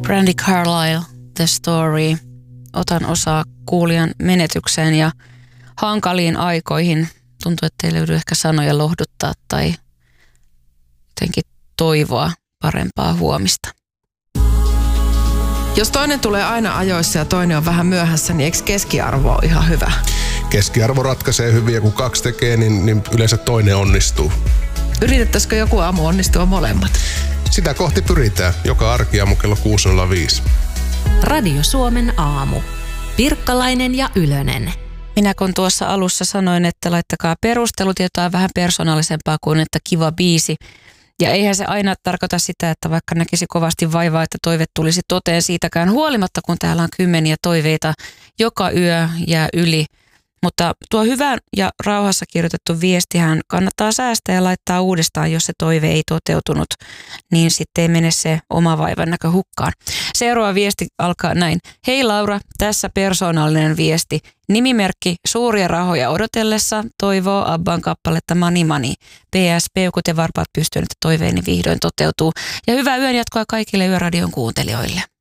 Brandi Carlile, The Story. Otan osaa kuulijan menetykseen ja hankaliin aikoihin. Tuntuu, että ei löydy ehkä sanoja lohduttaa tai jotenkin toivoa parempaa huomista. Jos toinen tulee aina ajoissa ja toinen on vähän myöhässä, niin eikö keskiarvo ole ihan hyvä? Keskiarvo ratkaisee hyvin ja kun kaksi tekee, niin yleensä toinen onnistuu. Yritettäisikö joku aamu onnistua molemmat? Sitä kohti pyritään. Joka arkiaamu kello 6.05. Radio Suomen aamu. Pirkkalainen ja Ylönen. Minä kun tuossa alussa sanoin, että laittakaa perustelut jotain vähän persoonallisempaa kuin että kiva biisi. Ja eihän se aina tarkoita sitä, että vaikka näkisi kovasti vaivaa, että toive tulisi toteen siitäkään huolimatta, kun täällä on kymmeniä toiveita. Joka yö jää yli. Mutta tuo hyvä ja rauhassa kirjoitettu viestihän kannattaa säästää ja laittaa uudestaan, jos se toive ei toteutunut, niin sitten ei mene se oma vaivan näkö hukkaan. Seuraava viesti alkaa näin. Hei Laura, tässä persoonallinen viesti. Nimimerkki suuria rahoja odotellessa toivoo Abban kappaletta Money Money. PS, peukut ja varpaat pystyyn, että toiveeni vihdoin toteutuu. Ja hyvää yön jatkoa kaikille Yöradion kuuntelijoille.